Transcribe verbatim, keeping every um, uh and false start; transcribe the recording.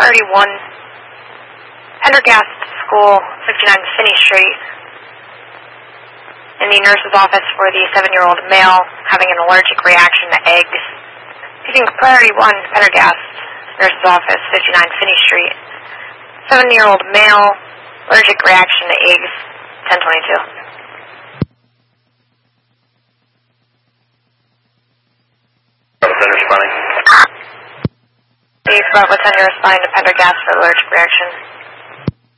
priority one, Pendergast School, fifty-nine Finney Street. In the nurse's office for the seven-year-old male having an allergic reaction to eggs. Using priority one, Pendergast, nurse's office, fifty-nine Finney Street. Seven-year-old male, allergic reaction to eggs, ten twenty-two. Responding. The Bravo ten, you're responding to Pendergast for allergic reaction.